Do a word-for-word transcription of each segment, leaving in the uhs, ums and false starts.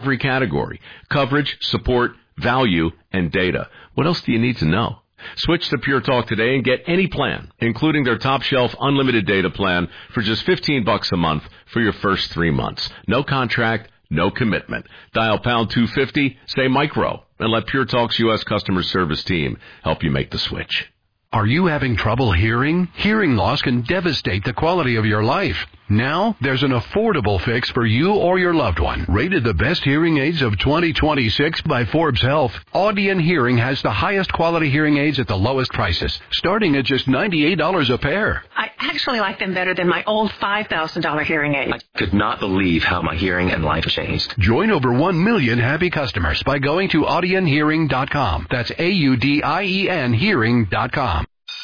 every category: coverage, support, value, and data. What else do you need to know? Switch to Pure Talk today and get any plan, including their top shelf unlimited data plan, for just fifteen bucks a month for your first three months. No contract, no commitment. Dial pound two fifty, say micro, and let Pure Talk's U S customer service team help you make the switch. Are you having trouble hearing? Hearing loss can devastate the quality of your life. Now, there's an affordable fix for you or your loved one. Rated the best hearing aids of twenty twenty-six by Forbes Health, Audion Hearing has the highest quality hearing aids at the lowest prices, starting at just ninety-eight dollars a pair. I actually like them better than my old five thousand dollars hearing aid. I could not believe how my hearing and life changed. Join over one million happy customers by going to audion hearing dot com. That's A U D I E N hearing dot com.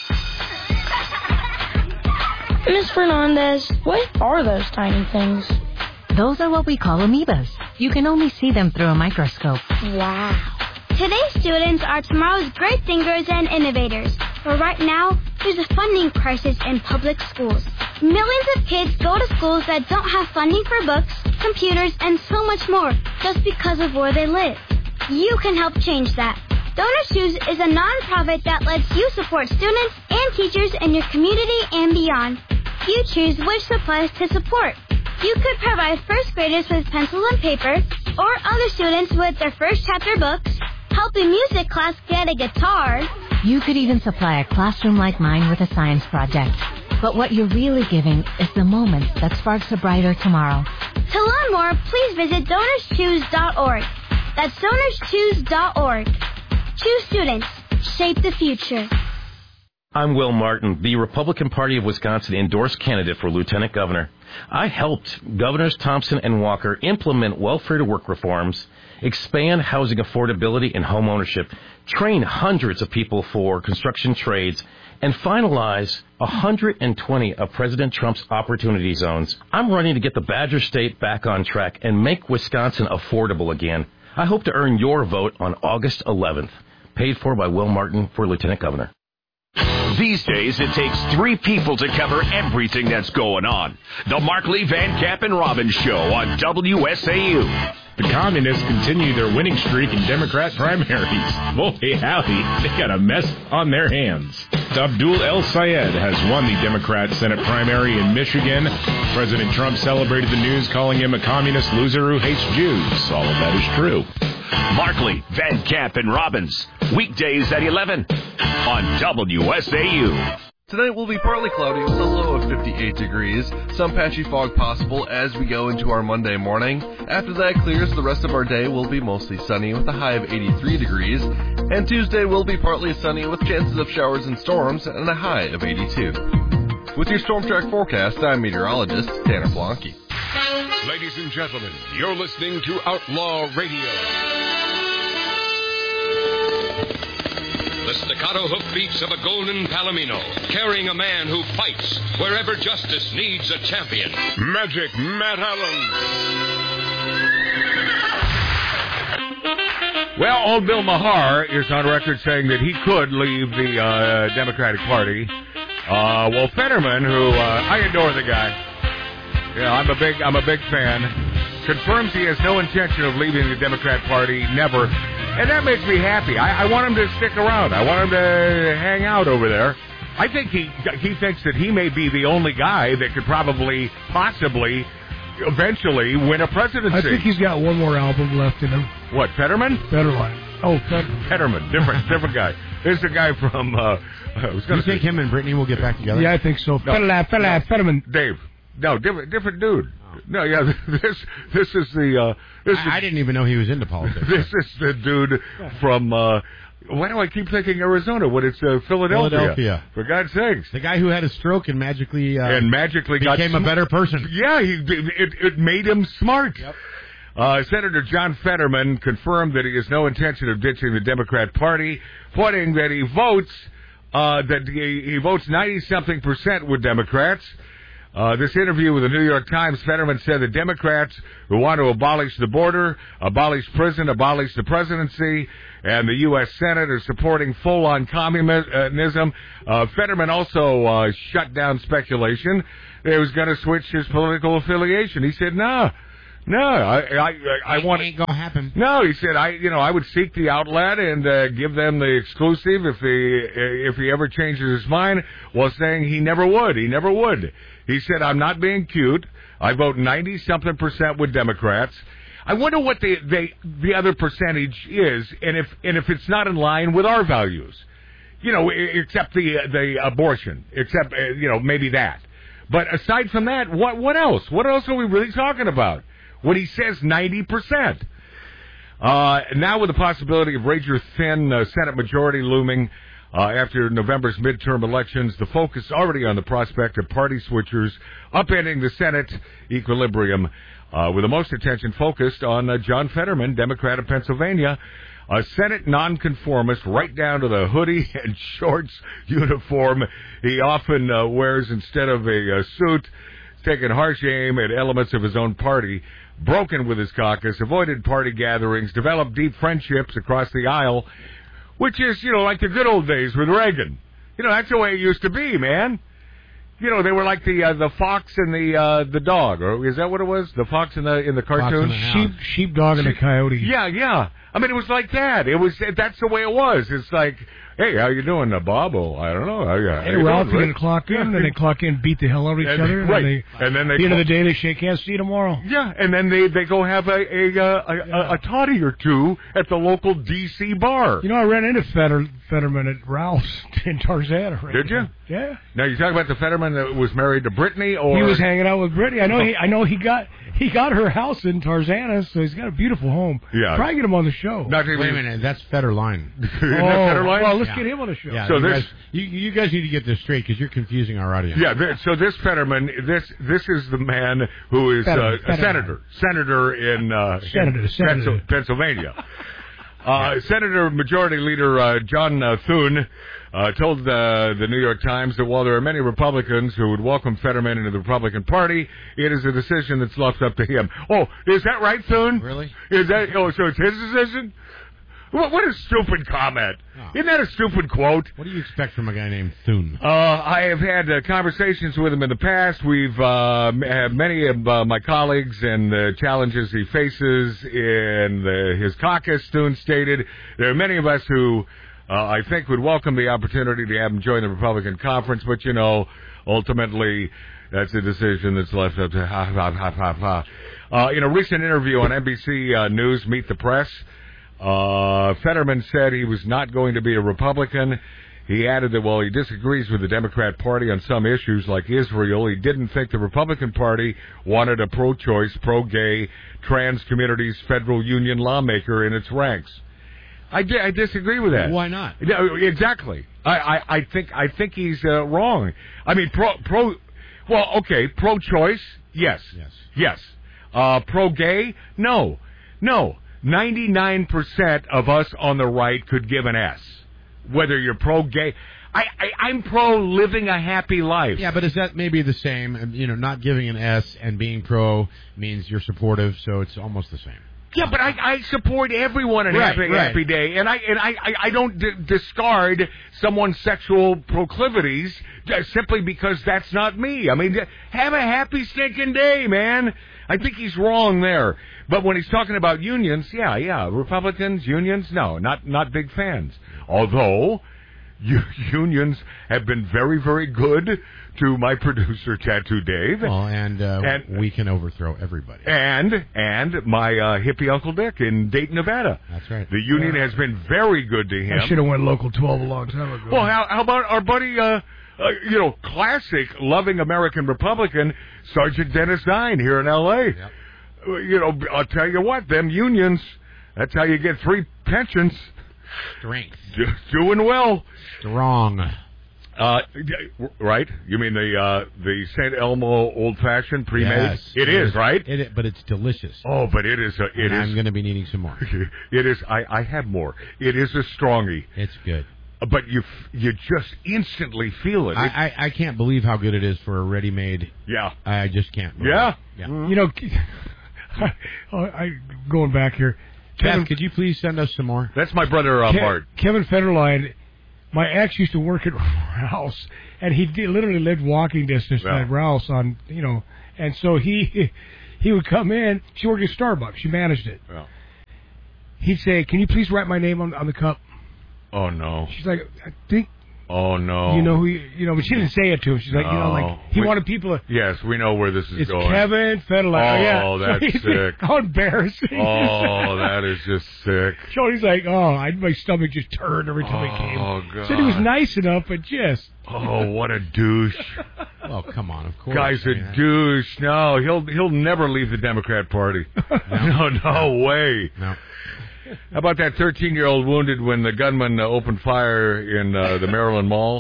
Miss Fernandez, what are those tiny things? Those are what we call amoebas. You can only see them through a microscope. Wow. Today's students are tomorrow's great thinkers and innovators. But right now, there's a funding crisis in public schools. Millions of kids go to schools that don't have funding for books, computers, and so much more just because of where they live. You can help change that. DonorsChoose is a nonprofit that lets you support students and teachers in your community and beyond. You choose which supplies to support. You could provide first graders with pencil and paper, or other students with their first chapter books, help a music class get a guitar. You could even supply a classroom like mine with a science project. But what you're really giving is the moment that sparks a brighter tomorrow. To learn more, please visit donors choose dot org. That's donors choose dot org. Choose students. Shape the future. I'm Will Martin, the Republican Party of Wisconsin endorsed candidate for lieutenant governor. I helped Governors Thompson and Walker implement welfare-to-work reforms, expand housing affordability and home ownership, train hundreds of people for construction trades, and finalize one hundred twenty of President Trump's opportunity zones. I'm running to get the Badger State back on track and make Wisconsin affordable again. I hope to earn your vote on August eleventh. Paid for by Will Martin for lieutenant governor. These days, it takes three people to cover everything that's going on. The Markley, Van Camp, and Robbins Show on W S A U. The Communists continue their winning streak in Democrat primaries. Holy howdy, they got a mess on their hands. Abdul El Sayed has won the Democrat Senate primary in Michigan. President Trump celebrated the news, calling him a communist loser who hates Jews. All of that is true. Markley, Van Camp, and Robbins, weekdays at eleven on W S A U. Tonight will be partly cloudy with a low of fifty-eight degrees. Some patchy fog possible as we go into our Monday morning. After that clears, the rest of our day will be mostly sunny with a high of eighty-three degrees. And Tuesday will be partly sunny with chances of showers and storms and a high of eighty-two. With your Storm Track forecast, I'm meteorologist Tanner Blanke. Ladies and gentlemen, you're listening to Outlaw Radio. The staccato hoofbeats of a golden palomino, carrying a man who fights wherever justice needs a champion. Magic Matt Allen. Well, old Bill Maher is on record saying that he could leave the uh, Democratic Party. Uh, well, Fetterman, who uh, I adore the guy. Yeah, I'm a big, I'm a big fan. Confirms he has no intention of leaving the Democrat Party, never. And that makes me happy. I, I want him to stick around. I want him to hang out over there. I think he he thinks that he may be the only guy that could probably, possibly, eventually win a presidency. I think he's got one more album left in him. What, Fetterman? Fetterman. Oh, Fetterman. Fetterman, different, different guy. There's the guy from. Uh, I was you think say, him and Brittany will get back together? Yeah, I think so. No, Fetterman, Fetterman, no, Fetterman. Dave. No, different, different dude. No, yeah, this this is the. Uh, this I, is, I didn't even know he was into politics. This is the dude from. Uh, why do I keep thinking Arizona when it's uh, Philadelphia? Philadelphia. For God's sakes. The guy who had a stroke and magically. Uh, and magically became got a better person. Yeah, he it, it made him smart. Yep. Uh, Senator John Fetterman confirmed that he has no intention of ditching the Democrat Party, pointing that he votes uh, that he, he votes ninety something percent with Democrats. Uh, this interview with the New York Times, Fetterman said the Democrats who want to abolish the border, abolish prison, abolish the presidency, and the U S Senate are supporting full-on communism. Uh, Fetterman also uh, shut down speculation that he was going to switch his political affiliation. He said, no, No, I, I, I, I want. Ain't gonna happen. No, he said, I, you know, I would seek the outlet and uh, give them the exclusive if he, if he ever changes his mind. While saying he never would, he never would. He said, I'm not being cute. I vote ninety something percent with Democrats. I wonder what the, the the other percentage is, and if and if it's not in line with our values, you know, except the the abortion, except uh, you know maybe that. But aside from that, what what else? What else are we really talking about? When he says ninety percent. Uh, now with the possibility of razor-thin uh, Senate majority looming uh, after November's midterm elections, the focus already on the prospect of party switchers upending the Senate equilibrium, uh, with the most attention focused on uh, John Fetterman, Democrat of Pennsylvania, a Senate nonconformist right down to the hoodie and shorts uniform he often uh, wears instead of a uh, suit, taking harsh aim at elements of his own party, broken with his caucus, avoided party gatherings, developed deep friendships across the aisle, which is, you know, like the good old days with Reagan. You know, that's the way it used to be, man. You know, they were like the uh, the fox and the uh, the dog, or is that what it was? The fox in the in the cartoon, sheep, sheepdog and the coyote. Yeah, yeah. I mean, it was like that. It was. That's the way it was. It's like, hey, how you doing, uh, Bob? Oh, I don't know. How, how hey, you Ralph, doing, you're going to clock in, then they clock in, beat the hell out of each and, other. And right. Then they, and then they at the end of the day, they shake hands. See you tomorrow. Yeah, and then they, they go have a a, a, a, yeah. a toddy or two at the local D C bar. You know, I ran into Fetter, Fetterman at Ralph's in Tarzana. Right Did you? Now. Yeah. Now, you talking about the Fetterman that was married to Brittany, or he was hanging out with Brittany? I know. He, I know he got he got her house in Tarzana, so he's got a beautiful home. Yeah. Try and get him on the show. Not Wait a minute, that's Fetterline. Isn't oh, that Fetterline? Well, let's yeah. get him on the show. Yeah, so you this, guys, you, you guys need to get this straight because you're confusing our audience. Yeah. Th- so this Fetterman, this this is the man who is Fetterman, uh, a senator, senator in, uh, senator, in senator. Pennsylvania. uh, yeah. Senator Majority Leader uh, John uh, Thune uh, told uh, the New York Times that while there are many Republicans who would welcome Fetterman into the Republican Party, it is a decision that's left up to him. Oh, is that right, Thune? Really? Is that? Oh, so it's his decision? What, what a stupid comment. Oh. Isn't that a stupid quote? What do you expect from a guy named Thune? Uh, I have had uh, conversations with him in the past. We've uh, had many of uh, my colleagues and the challenges he faces in the, his caucus, Thune stated. There are many of us who uh, I think would welcome the opportunity to have him join the Republican conference, but, you know, ultimately that's a decision that's left up to ha, ha, ha, ha, ha. Uh, in a recent interview on N B C uh, News, Meet the Press, Uh, Fetterman said he was not going to be a Republican. He added that while he disagrees with the Democrat Party on some issues like Israel, he didn't think the Republican Party wanted a pro-choice, pro-gay, trans communities federal union lawmaker in its ranks. I, di- I disagree with that. Why not? Yeah, exactly. I, I, I think I think he's uh, wrong. I mean, pro pro. Well, okay, pro-choice, yes, yes, yes. Uh, pro-gay, no, no. ninety-nine percent of us on the right could give an S. Whether you're pro-gay. I, I, I'm pro-living a happy life. Yeah, but is that maybe the same? You know, not giving an S and being pro means you're supportive, so it's almost the same. Yeah, but I, I support everyone in right, Happy, right. happy Day, and I and I, I, I don't d- discard someone's sexual proclivities simply because that's not me. I mean, have a happy stinking day, man. I think he's wrong there. But when he's talking about unions, yeah, yeah, Republicans, unions, no, not not big fans. Although u- unions have been very, very good to my producer, Tattoo Dave. Well, and, uh, and we can overthrow everybody. And and my uh, hippie Uncle Dick in Dayton, Nevada. That's right. The union yeah. has been very good to him. I should have went local twelve a long time ago. Well, how, how about our buddy, uh, uh, you know, classic loving American Republican, Sergeant Dennis Dine here in L A Yep. You know, I'll tell you what, them unions, that's how you get three pensions. Strength. Do, doing well. Strong. Uh, right? You mean the uh, the Saint Elmo Old Fashioned pre-made? Yes, it, it is, is, right? It is, but it's delicious. Oh, but it is. A, it and is. I'm going to be needing some more. It is. I, I have more. It is a strongie. It's good. But you you just instantly feel it. I, I, I can't believe how good it is for a ready-made. Yeah. I just can't. Yeah. yeah. You know, I, I going back here. Kevin, Beth, could you please send us some more? That's my brother, uh, Ke- Bart. Kevin Federline. My ex used to work at Ralph's, and he did, literally lived walking distance yeah. at Ralph's on, you know, and so he he would come in. She worked at Starbucks. She managed it. Yeah. He'd say, "Can you please write my name on, on the cup?" Oh no. She's like, "I think." Oh no. You know who? You, you know, but she didn't say it to him. She's like, no. you know, like he we, wanted people to. Yes, we know where this is it's going. Kevin Federline. Oh, yeah. that's so sick. How embarrassing. Oh, that is just sick. Jody's like, oh, I, my stomach just turned every time oh, he came. Oh God. Said he was nice enough, but just. Oh, what a douche. Oh, come on, of course. Guy's a yeah. douche. No, he'll he'll never leave the Democrat Party. no, no, no way. No. How about that thirteen-year-old wounded when the gunman uh, opened fire in uh, the Maryland Mall?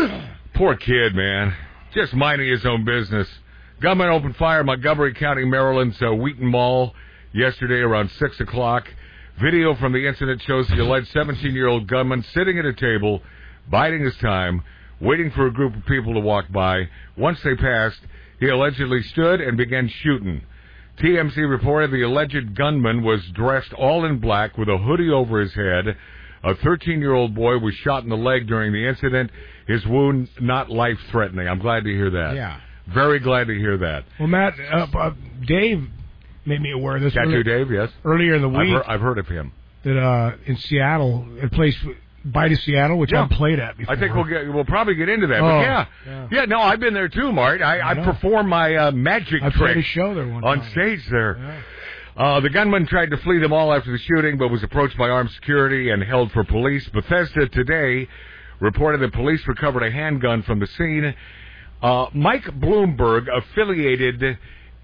Poor kid, man. Just minding his own business. Gunman opened fire in Montgomery County, Maryland's uh, Wheaton Mall yesterday around six o'clock. Video from the incident shows the alleged seventeen-year-old gunman sitting at a table, biding his time, waiting for a group of people to walk by. Once they passed, he allegedly stood and began shooting. T M Z reported the alleged gunman was dressed all in black with a hoodie over his head. A thirteen-year-old boy was shot in the leg during the incident. His wound not life-threatening. I'm glad to hear that. Yeah. Very glad to hear that. Well, Matt, uh, uh, Dave made me aware of this. Tattoo earlier, Dave, yes. Earlier in the week. I've heard, I've heard of him. That uh, in Seattle, a place... Bite of Seattle, which yeah. I've played at before. I think we'll get we'll probably get into that. Oh, but yeah. yeah, yeah, no, I've been there too, Mart. I, I, I performed my uh, magic I trick played a show there one on time. stage there. Yeah. Uh, the gunman tried to flee the mall after the shooting, but was approached by armed security and held for police. Bethesda Today reported that police recovered a handgun from the scene. Uh, Mike Bloomberg, affiliated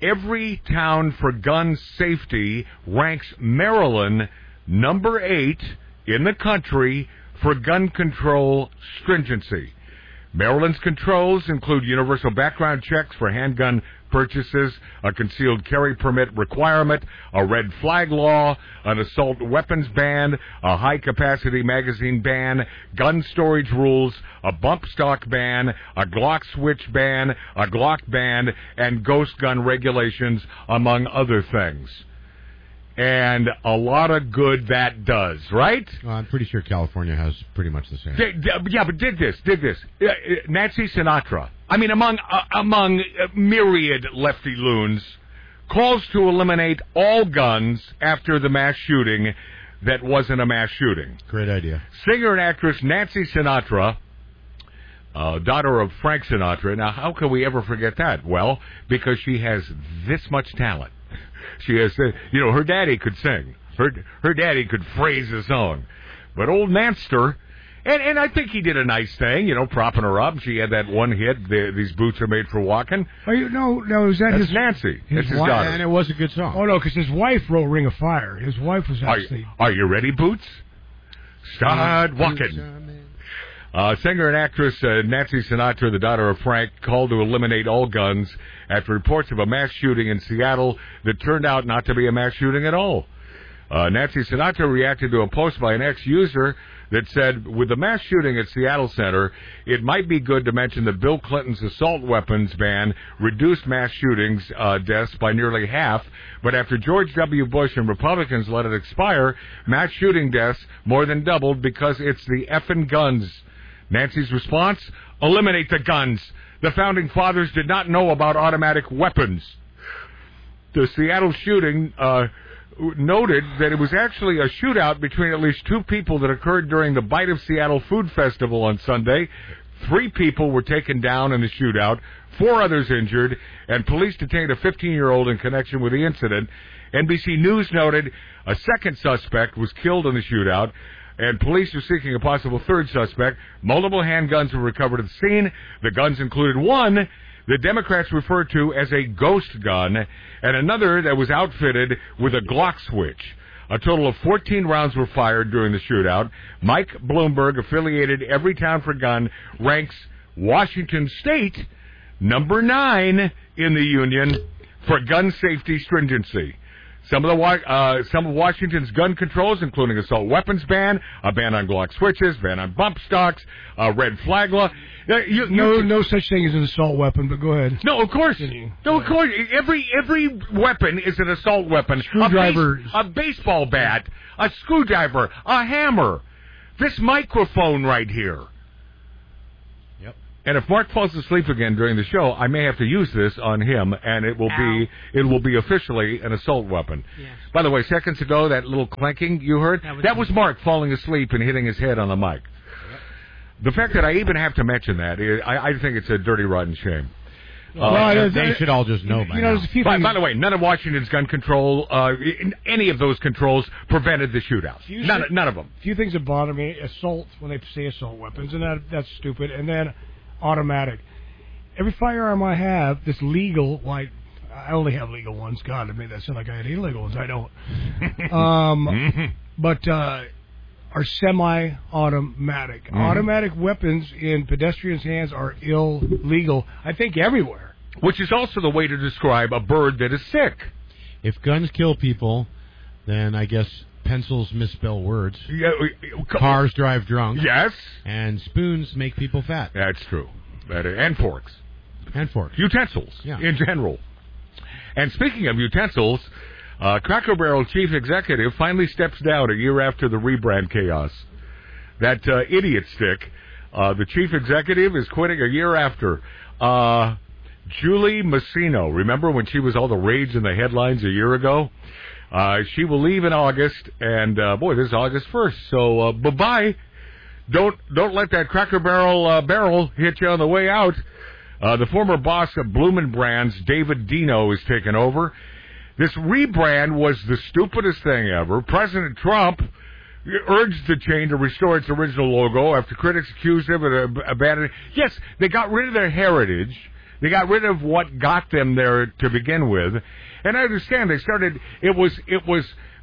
Everytown for Gun Safety, ranks Maryland number eight in the country for gun control stringency. Maryland's controls include universal background checks for handgun purchases, a concealed carry permit requirement, a red flag law, an assault weapons ban, a high-capacity magazine ban, gun storage rules, a bump stock ban, a Glock switch ban, a Glock ban, and ghost gun regulations, among other things. And a lot of good that does, right? Well, I'm pretty sure California has pretty much the same. D- d- yeah, but dig this, dig this. Uh, uh, Nancy Sinatra, I mean, among uh, among uh, myriad lefty loons, calls to eliminate all guns after the mass shooting that wasn't a mass shooting. Great idea. Singer and actress Nancy Sinatra, uh, daughter of Frank Sinatra. Now, how can we ever forget that? Well, because she has this much talent. She has, uh, you know, her daddy could sing. Her her daddy could phrase a song. But old Nanster, and, and I think he did a nice thing, you know, propping her up. She had that one hit, the, These Boots Are Made for Walking. Are you, no, no, is that That's his... Nancy. His That's his wife, daughter. And it was a good song. Oh, no, because his wife wrote Ring of Fire. His wife was Are actually... you, are you ready, Boots? Start walking. Uh, singer and actress uh, Nancy Sinatra, the daughter of Frank, called to eliminate all guns after reports of a mass shooting in Seattle that turned out not to be a mass shooting at all. Uh, Nancy Sinatra reacted to a post by an ex-user that said, with the mass shooting at Seattle Center, it might be good to mention that Bill Clinton's assault weapons ban reduced mass shootings uh, deaths by nearly half, but after George W. Bush and Republicans let it expire, mass shooting deaths more than doubled because it's the effing guns. Nancy's response? Eliminate the guns. The Founding Fathers did not know about automatic weapons. The Seattle shooting uh, noted that it was actually a shootout between at least two people that occurred during the Bite of Seattle Food Festival on Sunday. Three people were taken down in the shootout, four others injured, and police detained a fifteen-year-old in connection with the incident. N B C News noted a second suspect was killed in the shootout, and police are seeking a possible third suspect. Multiple handguns were recovered at the scene. The guns included one the Democrats referred to as a ghost gun, and another that was outfitted with a Glock switch. A total of fourteen rounds were fired during the shootout. Mike Bloomberg, affiliated Everytown for Gun, ranks Washington State number nine in the union for gun safety stringency. Some of the uh, some of Washington's gun controls, including assault weapons ban, a ban on Glock switches, ban on bump stocks, a red flag law. Uh, you, no, you, no such thing as an assault weapon. But go ahead. No, of course. No, of course. Every every weapon is an assault weapon. Screwdriver, a, base, a baseball bat, a screwdriver, a hammer. This microphone right here. Yep. And if Mark falls asleep again during the show, I may have to use this on him, and it will Ow. be it will be officially an assault weapon. Yes. By the way, seconds ago, that little clanking you heard, That was, that was Mark falling asleep and hitting his head on the mic. The fact that I even have to mention that, I, I think it's a dirty, rotten shame. Well, Uh, they should all just know by you know, now. there's a few by, by the way, none of Washington's gun control, uh, in- any of those controls prevented the shootouts. Few None, thi- none of them. Few things that bother me: assault, when they say assault weapons, and that that's stupid. And then automatic. Every firearm I have that's legal, like I only have legal ones. God, I made that sound like I had illegal ones. I don't. um, but uh, are semi-automatic. Mm-hmm. Automatic weapons in pedestrians' hands are illegal. I think everywhere. Which is also the way to describe a bird that is sick. If guns kill people, then I guess pencils misspell words. Yeah, Cars drive drunk. Yes. And spoons make people fat. That's true. That is, and forks. And forks. Utensils, Yeah. in general. And speaking of utensils, uh, Cracker Barrel chief executive finally steps down a year after the rebrand chaos. That uh, idiot stick, uh, the chief executive, is quitting a year after. Uh, Julie Massino, remember when she was all the rage in the headlines a year ago? Uh, she will leave in August, and uh, boy, this is August first, so uh, bye-bye. Don't don't let that Cracker Barrel uh, barrel hit you on the way out. Uh, the former boss of Bloomin' Brands, David Dino, is taking over. This rebrand was the stupidest thing ever. President Trump urged the chain to restore its original logo after critics accused him of abandoning. Yes, they got rid of their heritage. They got rid of what got them there to begin with. And I understand they started, it was, it was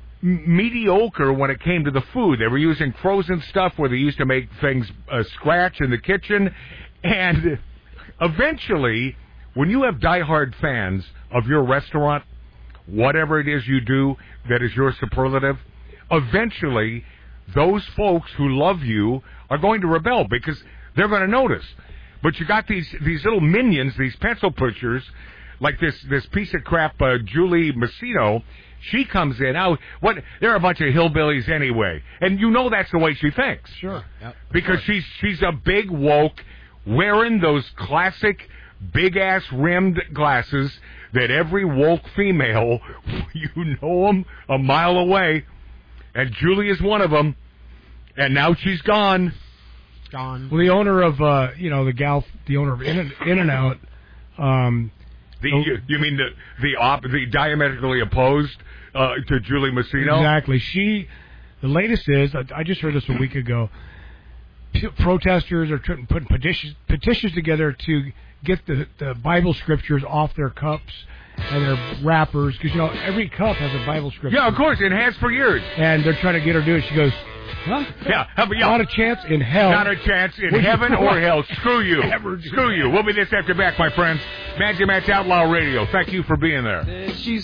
mediocre when it came to the food. They were using frozen stuff where they used to make things uh, scratch in the kitchen. And eventually, when you have diehard fans of your restaurant, whatever it is you do that is your superlative, eventually those folks who love you are going to rebel because they're going to notice. But you got these these little minions, these pencil pushers, like this this piece of crap, uh, Julie Massino. She comes in. Now, what? They're a bunch of hillbillies anyway, and you know that's the way she thinks. Sure. Yep. Because she's she's a big woke, wearing those classic big ass rimmed glasses that every woke female, you know them a mile away, and Julie is one of them. And now she's gone. Gone. Well, the owner of, uh, you know, the gal, the owner of In and, In and Out. Um, the, you, you mean the the, op, the diametrically opposed uh, to Julie Massino? Exactly. She, the latest is, I, I just heard this a week ago. P- protesters are tr- putting petitions, petitions together to get the, the Bible scriptures off their cups and their wrappers, because you know every cup has a Bible scripture. Yeah, of course, it has for years. And they're trying to get her to do it. She goes, huh? Yeah, yeah. Not a chance in hell. Not a chance in Would you- heaven or hell. Screw you. Ever do Screw you. We'll be this after back, my friends. Magic Matt's Outlaw Radio. Thank you for being there. She's